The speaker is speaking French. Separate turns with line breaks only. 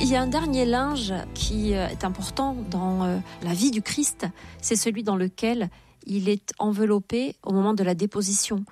Il y a un dernier linge qui est important dans la vie du Christ, c'est celui dans lequel il est enveloppé au moment de la déposition.